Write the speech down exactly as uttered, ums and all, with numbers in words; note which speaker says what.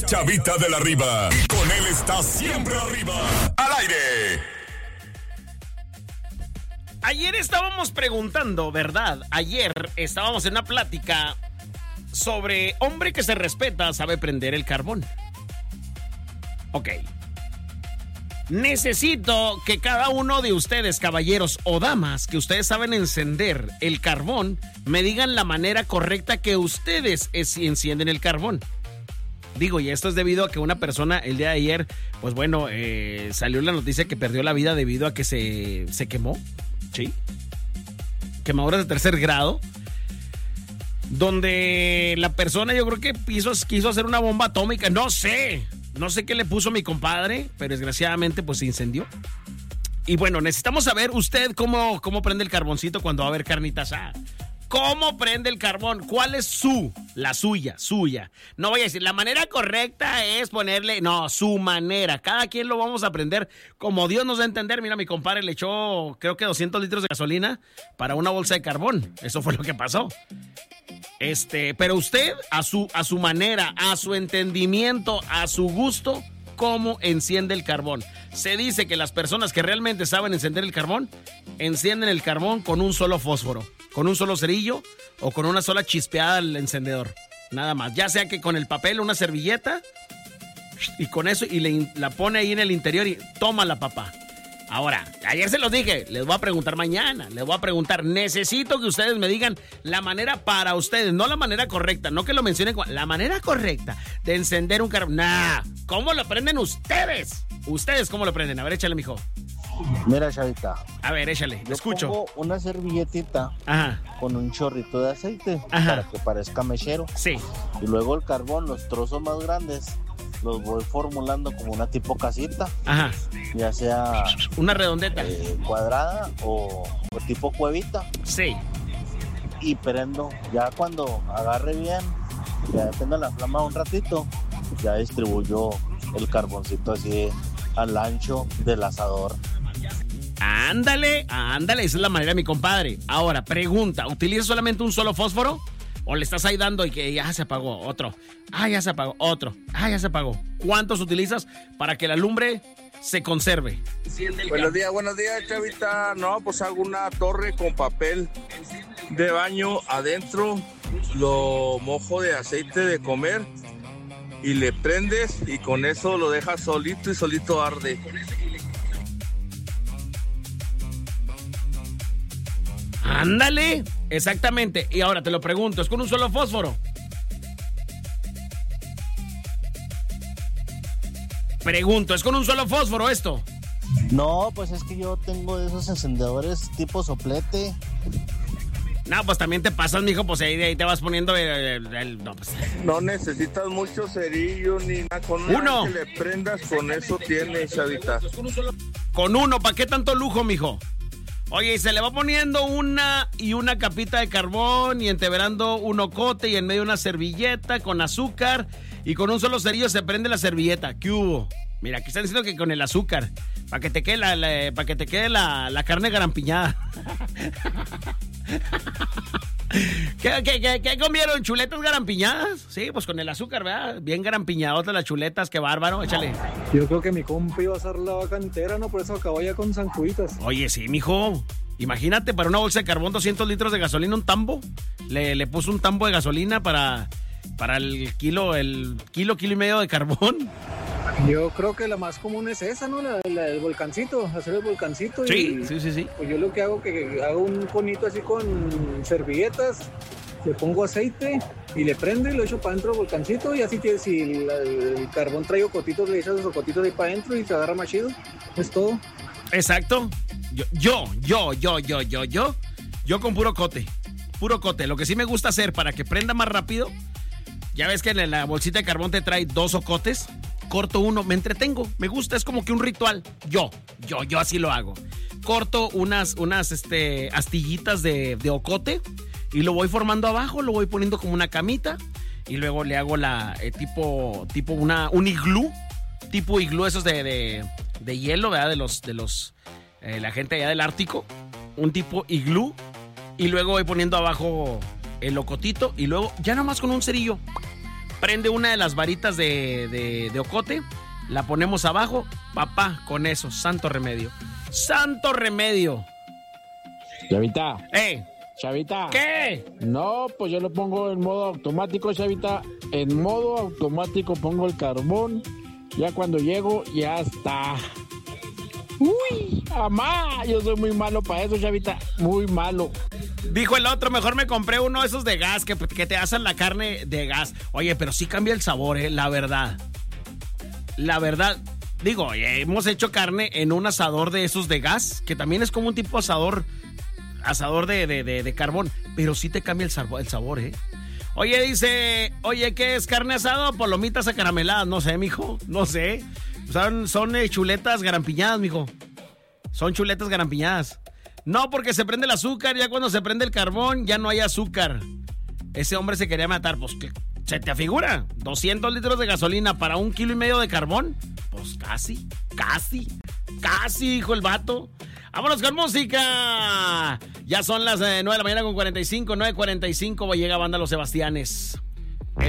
Speaker 1: Chavita de la Riva. Y con él está siempre arriba. Al aire.
Speaker 2: Ayer estábamos preguntando, ¿verdad? Ayer estábamos en una plática sobre hombre que se respeta sabe prender el carbón. Ok. Necesito que cada uno de ustedes, caballeros o damas, que ustedes saben encender el carbón, me digan la manera correcta que ustedes es- encienden el carbón. Digo, y esto es debido a que una persona el día de ayer, pues bueno, eh, salió la noticia que perdió la vida debido a que se, se quemó. Sí. Quemaduras de tercer grado. Donde la persona, yo creo que quiso, quiso hacer una bomba atómica. No sé. No sé qué le puso mi compadre, pero desgraciadamente pues se incendió. Y bueno, necesitamos saber usted cómo, cómo prende el carboncito cuando va a haber carnita asada. ¿Cómo prende el carbón? ¿Cuál es su? La suya, suya. No voy a decir, la manera correcta es ponerle... No, su manera. Cada quien lo vamos a aprender como Dios nos da a entender. Mira, mi compadre le echó, creo que doscientos litros de gasolina para una bolsa de carbón. Eso fue lo que pasó. Este, pero usted, a su, a su manera, a su entendimiento, a su gusto, ¿cómo enciende el carbón? Se dice que las personas que realmente saben encender el carbón, encienden el carbón con un solo fósforo, con un solo cerillo o con una sola chispeada al encendedor. Nada más. Ya sea que con el papel, una servilleta, y con eso, y le, la pone ahí en el interior y toma la papá. Ahora, ayer se los dije, les voy a preguntar mañana, les voy a preguntar, necesito que ustedes me digan la manera para ustedes, no la manera correcta, no que lo mencionen, la manera correcta de encender un carbón. Nah, ¿cómo lo prenden ustedes? ¿Ustedes cómo lo prenden? A ver, échale, mijo.
Speaker 3: Mira, Chavita.
Speaker 2: A ver, échale,
Speaker 3: Yo
Speaker 2: escucho.
Speaker 3: pongo una servilletita
Speaker 2: Ajá.
Speaker 3: con un chorrito de aceite.
Speaker 2: Ajá.
Speaker 3: Para que parezca mechero.
Speaker 2: Sí.
Speaker 3: Y luego el carbón, los trozos más grandes, los voy formulando como una tipo casita.
Speaker 2: Ajá.
Speaker 3: Ya sea
Speaker 2: una redondeta,
Speaker 3: eh, cuadrada o, o tipo cuevita.
Speaker 2: Sí.
Speaker 3: Y prendo. Ya cuando agarre bien, ya depende de la flama un ratito, ya distribuyo el carboncito así al ancho del asador.
Speaker 2: Ándale, ándale, esa es la manera de mi compadre. Ahora, pregunta, ¿utilizas solamente un solo fósforo? ¿O le estás ahí dando y que ya se apagó otro? Ah, ya se apagó otro. Ah, ya se apagó. ¿Cuántos utilizas para que la lumbre se conserve?
Speaker 4: Buenos días, buenos días, Chavita. No, pues hago una torre con papel de baño adentro, lo mojo de aceite de comer y le prendes y con eso lo dejas solito y solito arde.
Speaker 2: Ándale, exactamente. Y ahora te lo pregunto, ¿es con un solo fósforo? Pregunto, ¿es con un solo fósforo esto?
Speaker 3: No, pues es que yo tengo de esos encendedores tipo soplete.
Speaker 2: No, pues también te pasas, mijo, pues ahí, ahí te vas poniendo el... el- el- no, pues.
Speaker 4: No necesitas mucho cerillo ni nada. Con
Speaker 2: Uno.
Speaker 4: una que le prendas, con eso tienes, Chavita.
Speaker 2: Con uno, ¿para qué tanto lujo, mijo? Oye, y se le va poniendo una y una capita de carbón y enteberando un ocote y en medio una servilleta con azúcar y con un solo cerillo se prende la servilleta. ¿Qué hubo? Mira, aquí están diciendo que con el azúcar, para que te quede la, la- para que te quede la, la carne garampiñada. ¿Qué, qué, qué, qué comieron? ¿Chuletas garampiñadas? Sí, pues con el azúcar, ¿verdad? Bien garampiñadotas las chuletas, qué bárbaro, échale.
Speaker 5: Yo creo que mi compa iba a hacer la vaca entera, ¿no? Por eso acabó ya con zancuditas.
Speaker 2: Oye, sí, mijo. Imagínate, para una bolsa de carbón, doscientos litros de gasolina, un tambo. Le, le puso un tambo de gasolina para, para el kilo, el kilo, kilo y medio de carbón.
Speaker 5: Yo creo que la más común es esa, ¿no? La, la del volcancito, hacer el volcancito.
Speaker 2: Sí,
Speaker 5: y,
Speaker 2: sí, sí, sí.
Speaker 5: Pues yo lo que hago es que hago un conito así con servilletas, le pongo aceite y le prendo y lo echo para adentro del volcancito y así que si el, el carbón trae ocotitos, le echas los ocotitos ahí para adentro y se agarra más chido. Es todo.
Speaker 2: Exacto. Yo, yo, yo, yo, yo, yo, yo, yo con puro cote. Puro cote. Lo que sí me gusta hacer para que prenda más rápido, ya ves que en la bolsita de carbón te trae dos ocotes. Corto uno, me entretengo, me gusta, es como que un ritual. Yo, yo, yo así lo hago. Corto unas, unas este, astillitas de, de ocote y lo voy formando abajo, lo voy poniendo como una camita y luego le hago la eh, tipo, tipo una, un iglú, tipo iglú esos de, de, de hielo, ¿verdad? De los, de los, eh, la gente allá del Ártico, un tipo iglú y luego voy poniendo abajo el ocotito y luego ya nomás con un cerillo. prende una de las varitas de, de, de ocote, la ponemos abajo, papá, con eso, santo remedio. ¡Santo remedio!
Speaker 6: Chavita.
Speaker 2: ¡Eh!
Speaker 6: Chavita.
Speaker 2: ¿Qué?
Speaker 6: No, pues yo lo pongo en modo automático, Chavita. En modo automático pongo el carbón. Ya cuando llego, ya está. ¡Uy! ¡Amá! Yo soy muy malo para eso, Chavita. Muy malo.
Speaker 2: Dijo el otro, mejor me compré uno de esos de gas, que, que te hacen la carne de gas. Oye, pero sí cambia el sabor, eh, la verdad. La verdad, digo, hemos hecho carne en un asador de esos de gas, que también es como un tipo asador, asador de, de, de, de carbón, pero sí te cambia el sabor, el sabor, ¿eh? Oye, dice, oye, ¿qué es carne asada o palomitas acarameladas? No sé, mijo, no sé. Son, son eh, chuletas garampiñadas, mijo. Son chuletas garampiñadas. No, porque se prende el azúcar, ya cuando se prende el carbón, ya no hay azúcar. Ese hombre se quería matar, pues, ¿qué? ¿Se te afigura? doscientos litros de gasolina para un kilo y medio de carbón. Pues casi, casi, casi, dijo el vato. ¡Vámonos con música! Ya son las eh, nueve de la mañana con cuarenta y cinco, nueve cuarenta y cinco, llega Banda Los Sebastianes.